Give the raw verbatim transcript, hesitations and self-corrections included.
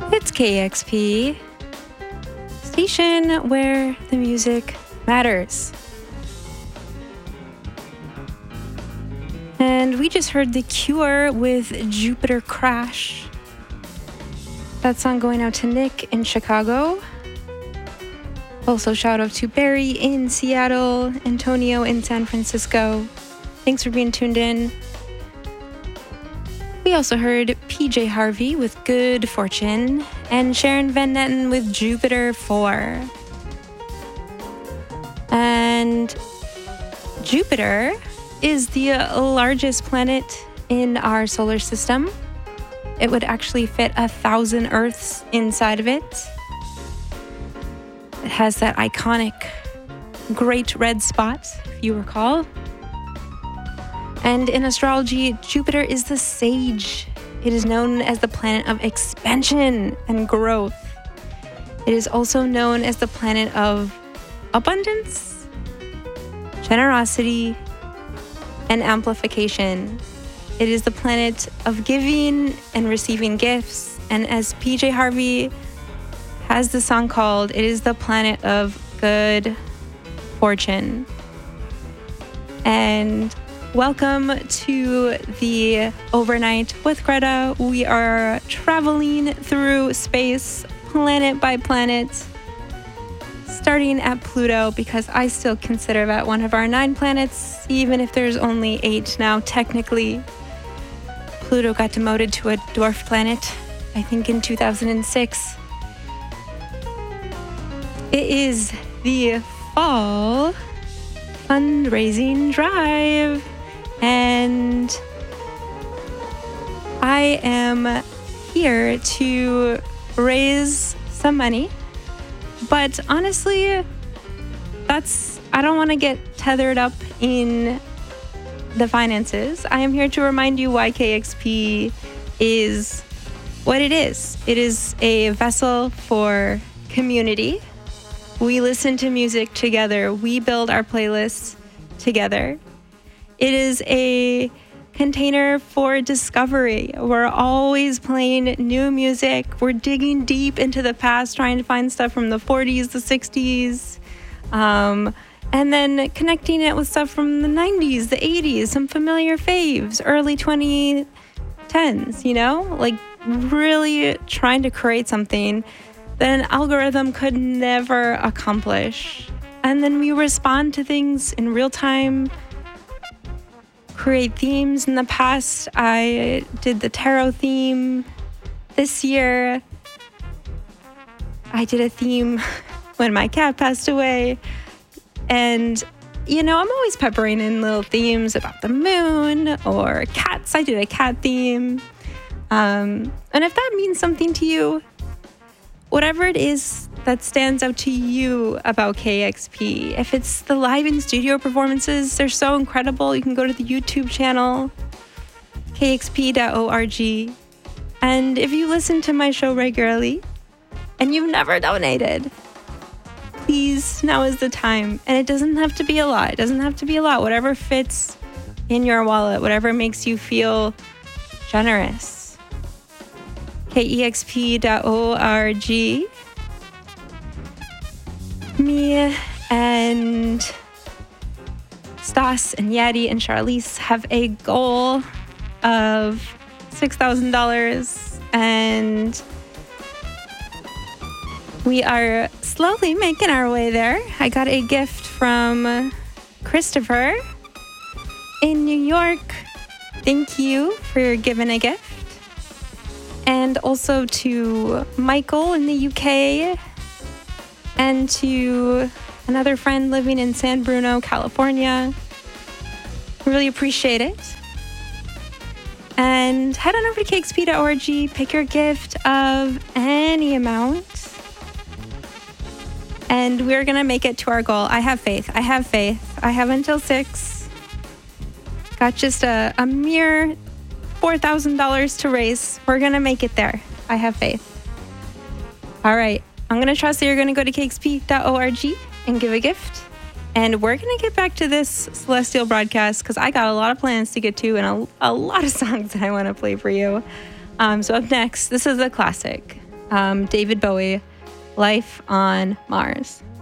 It's K X P, station where the music matters. And we just heard The Cure with Jupiter Crash. That song going out to Nick in Chicago. Also shout out to Barry in Seattle, Antonio in San Francisco. Thanks for being tuned in. We also heard P J Harvey with Good Fortune and Sharon Van Netten with Jupiter four. And Jupiter is the largest planet in our solar system. It would actually fit a thousand Earths inside of it. It has that iconic great red spot, if you recall. And in astrology, Jupiter is the sage. It is known as the planet of expansion and growth. It is also known as the planet of abundance, generosity, and amplification. It is the planet of giving and receiving gifts. And as P J Harvey has the song called, it is the planet of good fortune. And welcome to the Overnight with Greta. We are traveling through space, planet by planet, starting at Pluto, because I still consider that one of our nine planets, even if there's only eight now, technically. Pluto got demoted to a dwarf planet, I think in two thousand six. It is the fall fundraising drive, and I am here to raise some money. But honestly, that's, I don't want to get tethered up in the finances. I am here to remind you why K X P is what it is. It is a vessel for community. We listen to music together. We build our playlists together. It is a container for discovery. We're always playing new music. We're digging deep into the past, trying to find stuff from the forties, the sixties, um, and then connecting it with stuff from the nineties, the eighties, some familiar faves, early twenty tens, you know? Like really trying to create something that an algorithm could never accomplish. And then we respond to things in real time, create themes. In the past, I did the tarot theme. This year, I did a theme when my cat passed away. And, you know, I'm always peppering in little themes about the moon or cats. I did a cat theme. Um, and if that means something to you, whatever it is that stands out to you about K X P. If it's the live in studio performances, they're so incredible. You can go to the YouTube channel, k x p dot org. And if you listen to my show regularly and you've never donated, please, now is the time. And it doesn't have to be a lot. It doesn't have to be a lot. Whatever fits in your wallet, whatever makes you feel generous. k e x p dot org. Me and Stas and Yadi and Charlize have a goal of six thousand dollars, and we are slowly making our way there. I got a gift from Christopher in New York. Thank you for giving a gift. And also to Michael in the U K, and to another friend living in San Bruno, California. Really appreciate it. And head on over to k x p dot org, pick your gift of any amount, and we're gonna make it to our goal. I have faith. I have faith. I have until six. Got just a, a mere four thousand dollars to raise. We're gonna make it there. I have faith. All right. I'm going to trust that you're going to go to k x p dot org and give a gift. And we're going to get back to this celestial broadcast because I got a lot of plans to get to and a, a lot of songs that I want to play for you. Um, so up next, this is a classic. um, David Bowie, Life on Mars.